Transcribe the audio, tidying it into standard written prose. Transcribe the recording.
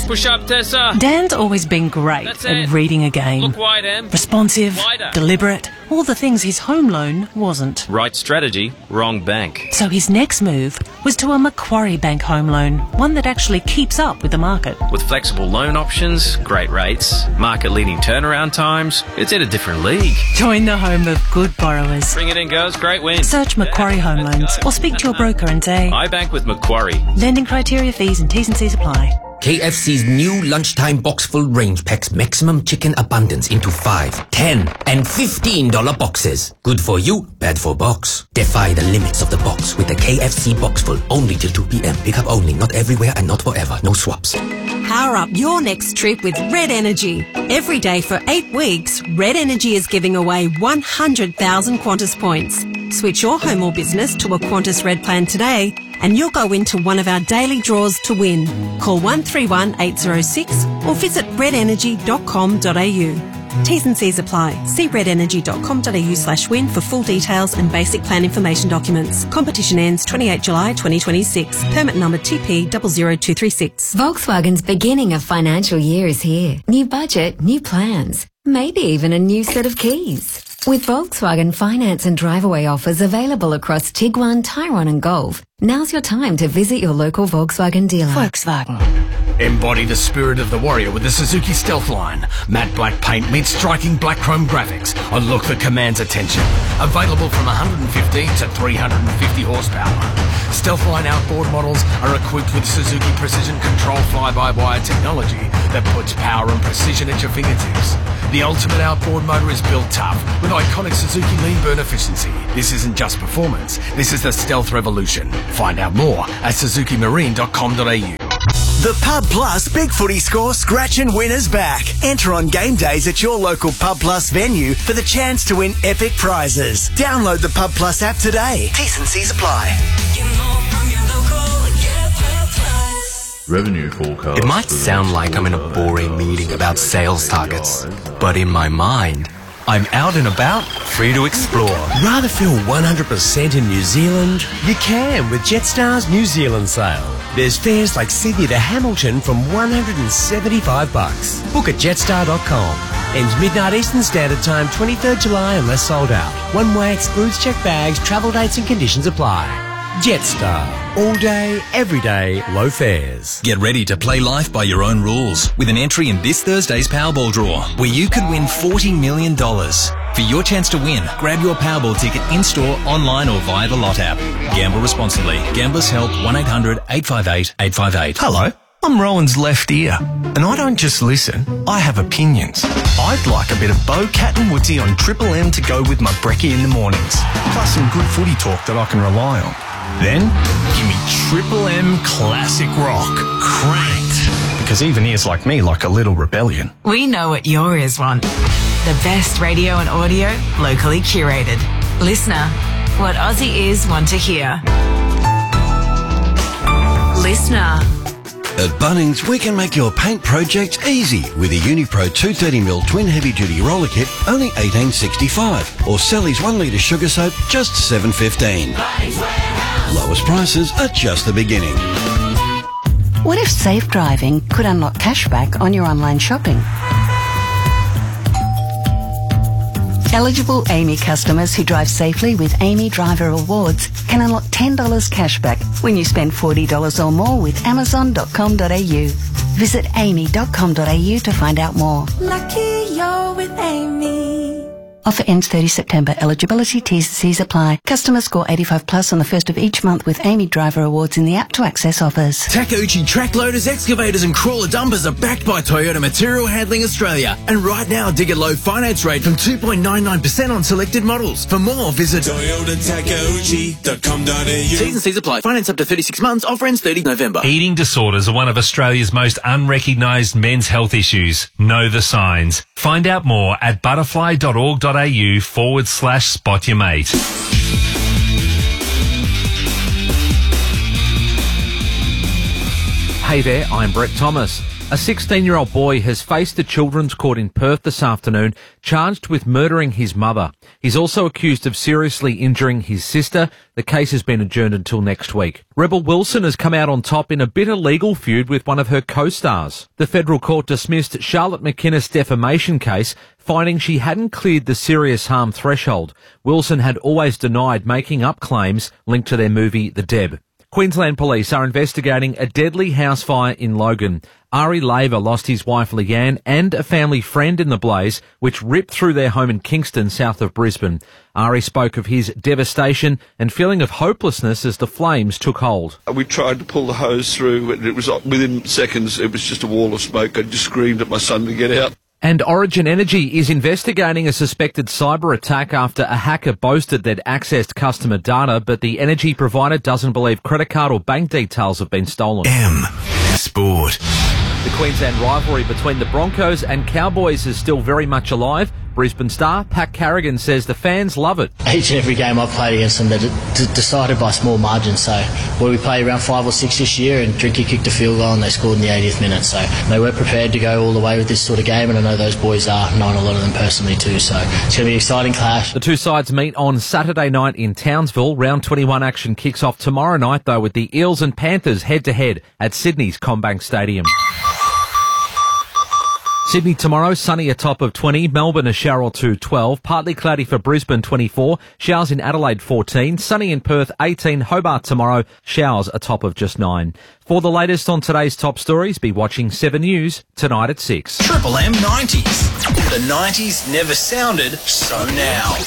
Tess. Push up, Tessa. Dan's always been great That's at it. reading a game. Look wide, Em. Responsive, Wider. deliberate, all the things his home loan wasn't. Right strategy, wrong bank. So his next move was to a Macquarie Bank home loan, one that actually keeps up with the market. With flexible loan options, great rates, market-leading turnaround times, it's in a different league. Join the home of good borrowers. Bring it in, girls. Great win. Search Macquarie Home Loans or speak to your broker and say, I bank with Macquarie. lending criteria, fees and T's and C's apply. KFC's new lunchtime box full range packs maximum chicken abundance into 5, 10 and $15 boxes. Good for you, bad for box. Defy the limits of the box with the KFC box full only till 2 p.m. Pick up only, not everywhere and not forever. No swaps. Power up your next trip with Red Energy. Every day for 8 weeks, Red Energy is giving away 100,000 Qantas points. Switch your home or business to a Qantas Red plan today and you'll go into one of our daily draws to win. Call 131 806 or visit redenergy.com.au. T's and C's apply. See redenergy.com.au/win for full details and basic plan information documents. Competition ends 28 July 2026. Permit number TP00236. Volkswagen's beginning of financial year is here. New budget, new plans, maybe even a new set of keys. With Volkswagen finance and drive-away offers available across Tiguan, Tyrone and Golf, now's your time to visit your local Volkswagen dealer. Volkswagen. Embody the spirit of the warrior with the Suzuki Stealth line. Matte black paint meets striking black chrome graphics. A look that commands attention. Available from 115 to 350 horsepower. Stealth line outboard models are equipped with Suzuki Precision Control fly-by-wire technology that puts power and precision at your fingertips. The ultimate outboard motor is built tough with iconic Suzuki lean burn efficiency. This isn't just performance, this is the Stealth revolution. Find out more at suzukimarine.com.au. The Pub Plus Big Footy Score Scratch and Win is back. Enter on game days at your local Pub Plus venue for the chance to win epic prizes. Download the Pub Plus app today. T's and C's apply. Revenue forecast. It might sound like I'm in a boring meeting about sales targets, but in my mind, I'm out and about, free to explore. Rather feel 100% in New Zealand? You can with Jetstar's New Zealand sale. There's fares like Sydney to Hamilton from $175. Book at jetstar.com. Ends midnight Eastern Standard Time, 23rd July unless sold out. One way excludes checked bags, travel dates and conditions apply. Jetstar. All day, every day, low fares. Get ready to play life by your own rules with an entry in this Thursday's Powerball draw, where you could win $40 million. For your chance to win, grab your Powerball ticket in-store, online or via the Lot app. Gamble responsibly. Gamblers Help 1-800-858-858. Hello, I'm Rowan's left ear. And I don't just listen, I have opinions. I'd like a bit of Bo, Cat and Woodsy on Triple M to go with my brekkie in the mornings. Plus some good footy talk that I can rely on. Then, give me Triple M Classic Rock. Cranked. Because even ears like me like a little rebellion. We know what your ears want. The best radio and audio, locally curated. Listener, what Aussie ears want to hear. Listener. At Bunnings, we can make your paint project easy with a Unipro 230mm twin heavy-duty roller kit, only $18.65. Or Sally's 1 litre sugar soap, just $7.15. Lowest prices are just the beginning. What if safe driving could unlock cashback on your online shopping? Eligible AAMI customers who drive safely with AAMI Driver Rewards can unlock $10 cashback when you spend $40 or more with Amazon.com.au. Visit aami.com.au to find out more. Lucky you're with AAMI. Offer ends 30 September. Eligibility T's and C's apply. Customers score 85 plus on the first of each month with AAMI Driver Awards in the app to access offers. Takeuchi track loaders, excavators and crawler dumpers are backed by Toyota Material Handling Australia. And right now, dig a low finance rate from 2.99% on selected models. For more, visit toyotatakeuchi.com.au. T's and C's apply. Finance up to 36 months. Offer ends 30 November. Eating disorders are one of Australia's most unrecognised men's health issues. Know the signs. Find out more at butterfly.org.au/spot your mate. Hey there, I'm Brett Thomas. A 16-year-old boy has faced the Children's Court in Perth this afternoon, charged with murdering his mother. He's also accused of seriously injuring his sister. The case has been adjourned until next week. Rebel Wilson has come out on top in a bitter legal feud with one of her co-stars. The federal court dismissed Charlotte McInnes' defamation case, finding she hadn't cleared the serious harm threshold. Wilson had always denied making up claims linked to their movie The Deb. Queensland Police are investigating a deadly house fire in Logan. Ari Laver lost his wife Leanne and a family friend in the blaze, which ripped through their home in Kingston, south of Brisbane. Ari spoke of his devastation and feeling of hopelessness as the flames took hold. We tried to pull the hose through, and it was within seconds, it was just a wall of smoke. I just screamed at my son to get out. And Origin Energy is investigating a suspected cyber attack after a hacker boasted they'd accessed customer data, but the energy provider doesn't believe credit card or bank details have been stolen. Sport. The Queensland rivalry between the Broncos and Cowboys is still very much alive. Brisbane star Pat Carrigan says the fans love it. Each and every game I've played against them, they're decided by small margins. So we played around 5 or 6 this year, and Drinky kicked a field goal and they scored in the 80th minute. So they weren't prepared to go all the way with this sort of game, and I know those boys are, knowing a lot of them personally too. So it's going to be an exciting clash. The two sides meet on Saturday night in Townsville. Round 21 action kicks off tomorrow night, though, with the Eels and Panthers head-to-head at Sydney's CommBank Stadium. Sydney tomorrow, sunny, a top of 20. Melbourne, a shower or two, 12. Partly cloudy for Brisbane, 24. Showers in Adelaide, 14. Sunny in Perth, 18. Hobart tomorrow, showers, a top of just 9. For the latest on today's top stories, be watching 7 News tonight at 6. Triple M 90s. The 90s never sounded so now.